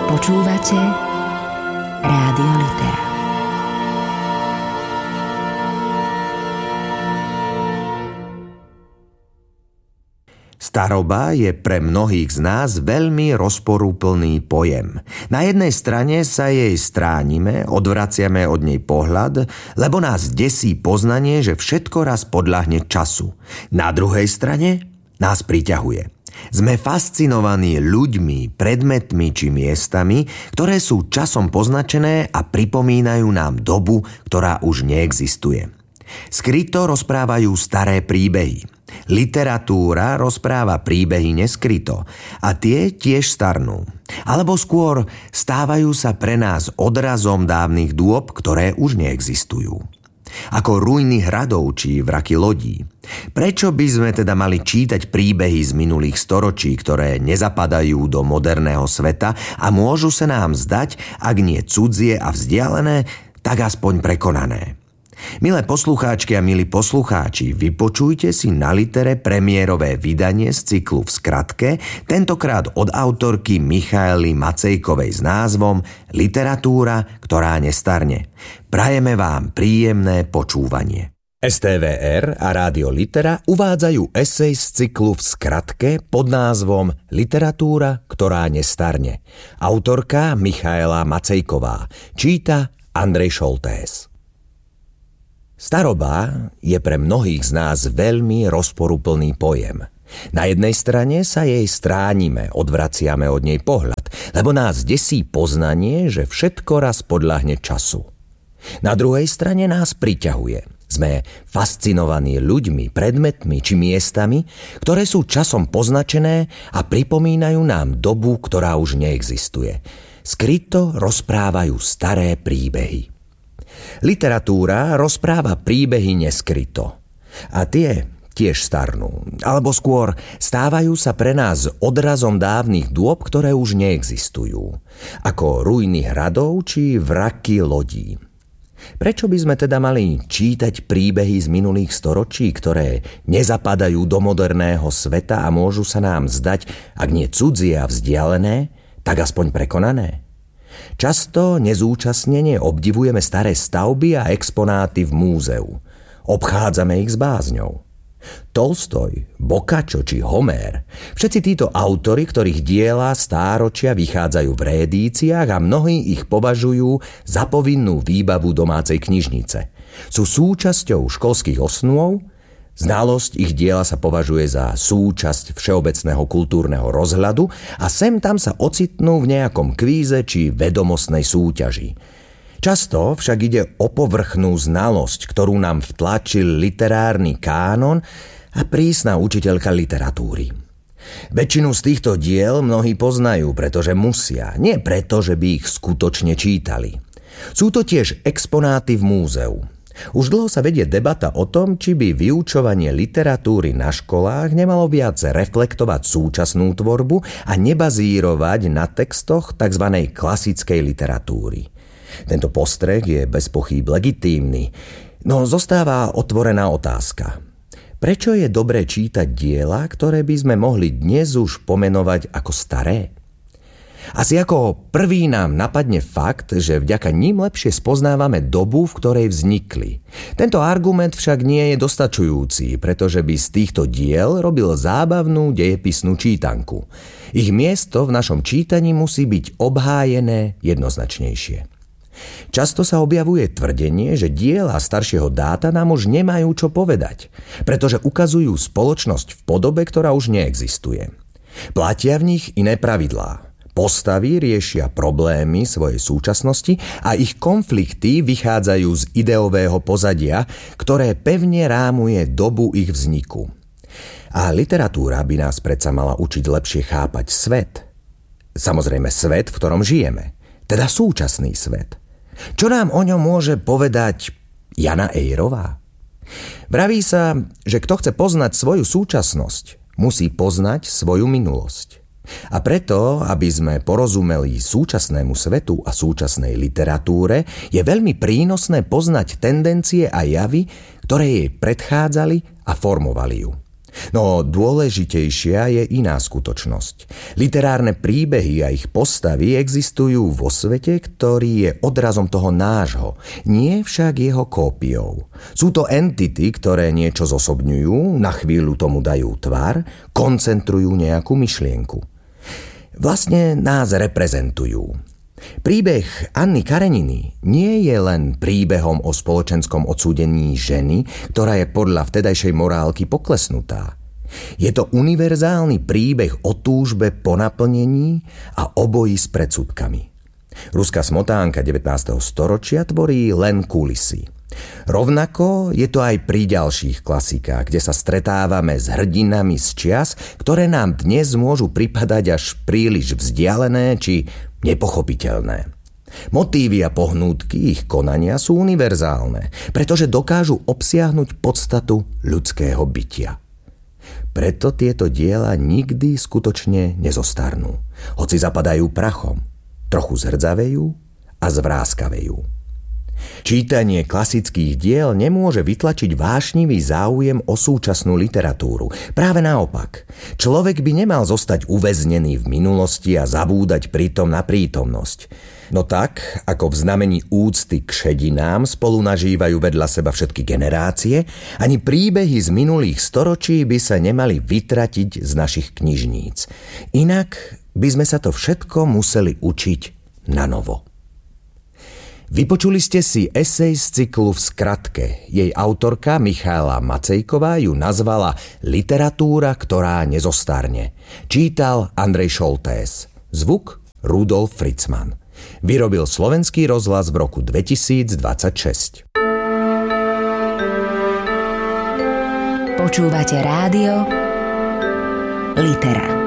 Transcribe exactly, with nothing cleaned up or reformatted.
Počúvate Rádio Litera. Staroba je pre mnohých z nás veľmi rozporúplný pojem. Na jednej strane sa jej stránime, odvraciame od nej pohľad, lebo nás desí poznanie, že všetko raz podľahne času. Na druhej strane nás priťahuje. Sme fascinovaní ľuďmi, predmetmi či miestami, ktoré sú časom poznačené a pripomínajú nám dobu, ktorá už neexistuje. Skryto rozprávajú staré príbehy. Literatúra rozpráva príbehy neskryto a tie tiež starnú. Alebo skôr stávajú sa pre nás odrazom dávnych dôb, ktoré už neexistujú. Ako ruiny hradov či vraky lodí. Prečo by sme teda mali čítať príbehy z minulých storočí, ktoré nezapadajú do moderného sveta a môžu sa nám zdať, ak nie cudzie a vzdialené, tak aspoň prekonané? Milé poslucháčky a milí poslucháči, vypočujte si na Litere premiérové vydanie z cyklu V skratke, tentokrát od autorky Michaely Macejkovej s názvom Literatúra, ktorá nestarne. Prajeme vám príjemné počúvanie. es té vé er a Rádio Litera uvádzajú esej z cyklu V skratke pod názvom Literatúra, ktorá nestarne. Autorka Michaela Macejková. Číta Andrej Šoltés. Staroba je pre mnohých z nás veľmi rozporuplný pojem. Na jednej strane sa jej stránime, odvraciame od nej pohľad, lebo nás desí poznanie, že všetko raz podľahne času. Na druhej strane nás priťahuje. Sme fascinovaní ľuďmi, predmetmi či miestami, ktoré sú časom poznačené a pripomínajú nám dobu, ktorá už neexistuje. Skryto rozprávajú staré príbehy. Literatúra rozpráva príbehy neskryto. A tie tiež starnú. Alebo skôr stávajú sa pre nás odrazom dávnych dôb, ktoré už neexistujú. Ako ruiny hradov či vraky lodí. Prečo by sme teda mali čítať príbehy z minulých storočí, ktoré nezapadajú do moderného sveta a môžu sa nám zdať, ak nie cudzie a vzdialené, tak aspoň prekonané? Často nezúčastnene obdivujeme staré stavby a exponáty v múzeu. Obchádzame ich s bázňou. Tolstoj, Boccaccio či Homér, všetci títo autori, ktorých diela stáročia vychádzajú v rédíciách a mnohí ich považujú za povinnú výbavu domácej knižnice. Sú súčasťou školských osnôt. Znalosť ich diela sa považuje za súčasť všeobecného kultúrneho rozhľadu a sem tam sa ocitnú v nejakom kvíze či vedomostnej súťaži. Často však ide o povrchnú znalosť, ktorú nám vtlačil literárny kánon a prísna učiteľka literatúry. Väčšinu z týchto diel mnohí poznajú, pretože musia, nie preto, že by ich skutočne čítali. Sú to tiež exponáty v múzeu. Už dlho sa vedie debata o tom, či by vyučovanie literatúry na školách nemalo viac reflektovať súčasnú tvorbu a nebazírovať na textoch tzv. Klasickej literatúry. Tento postreh je bez pochýb legitímny, no zostáva otvorená otázka. Prečo je dobré čítať diela, ktoré by sme mohli dnes už pomenovať ako staré? Asi ako prvý nám napadne fakt, že vďaka ním lepšie spoznávame dobu, v ktorej vznikli. Tento argument však nie je dostačujúci, pretože by z týchto diel robil zábavnú dejepisnú čítanku. Ich miesto v našom čítaní musí byť obhájené jednoznačnejšie. Často sa objavuje tvrdenie, že diela staršieho dáta nám už nemajú čo povedať, pretože ukazujú spoločnosť v podobe, ktorá už neexistuje. Platia v nich iné pravidlá. Postavy riešia problémy svojej súčasnosti a ich konflikty vychádzajú z ideového pozadia, ktoré pevne rámuje dobu ich vzniku. A literatúra by nás predsa mala učiť lepšie chápať svet. Samozrejme svet, v ktorom žijeme, teda súčasný svet. Čo nám o ňom môže povedať Jana Ejrová? Vraví sa, že kto chce poznať svoju súčasnosť, musí poznať svoju minulosť. A preto, aby sme porozumeli súčasnému svetu a súčasnej literatúre, je veľmi prínosné poznať tendencie a javy, ktoré jej predchádzali a formovali ju. No dôležitejšia je iná skutočnosť. Literárne príbehy a ich postavy existujú vo svete, ktorý je odrazom toho nášho, nie však jeho kópiou. Sú to entity, ktoré niečo zosobňujú, na chvíľu tomu dajú tvar, koncentrujú nejakú myšlienku. Vlastne nás reprezentujú. Príbeh Anny Kareniny nie je len príbehom o spoločenskom odsúdení ženy, ktorá je podľa vtedajšej morálky poklesnutá. Je to univerzálny príbeh o túžbe po naplnení a oboji s predsudkami. Ruská smotánka devätnásteho storočia tvorí len kulisy. Rovnako je to aj pri ďalších klasikách, kde sa stretávame s hrdinami z čias, ktoré nám dnes môžu pripadať až príliš vzdialené či nepochopiteľné. Motívy a pohnútky ich konania sú univerzálne, pretože dokážu obsiahnuť podstatu ľudského bytia. Preto tieto diela nikdy skutočne nezostarnú, hoci zapadajú prachom, trochu zhrdzavejú a zvráskavejú. Čítanie klasických diel nemôže vytlačiť vášnivý záujem o súčasnú literatúru. Práve naopak. Človek by nemal zostať uväznený v minulosti a zabúdať pritom na prítomnosť. No tak, ako v znamení úcty k šedinám spolu nažívajú vedľa seba všetky generácie, ani príbehy z minulých storočí by sa nemali vytratiť z našich knižníc. Inak by sme sa to všetko museli učiť na novo. Vypočuli ste si esej z cyklu V skratke. Jej autorka Michaela Macejková ju nazvala Literatúra, ktorá nezostarne. Čítal Andrej Šoltés. Zvuk Rudolf Fritzman. Vyrobil Slovenský rozhlas v roku dvetisícdvadsaťšesť. Počúvate rádio Litera.